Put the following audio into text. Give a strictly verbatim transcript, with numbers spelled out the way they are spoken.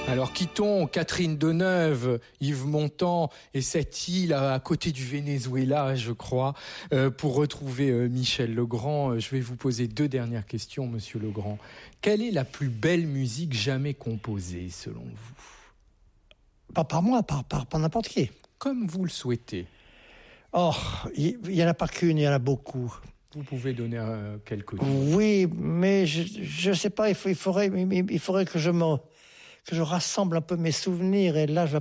Alors quittons Catherine Deneuve, Yves Montand et cette île à côté du Venezuela, je crois, euh, pour retrouver euh, Michel Legrand. Je vais vous poser deux dernières questions, Monsieur Legrand. Quelle est la plus belle musique jamais composée, selon vous? Pas par moi, par, par, par n'importe qui. Comme vous le souhaitez. Oh, il n'y en a pas qu'une, il y en a beaucoup. Vous pouvez donner euh, quelques noms. Oui, mais je ne sais pas, il, faut, il, faudrait, il faudrait que je me... que je rassemble un peu mes souvenirs, et là, je vais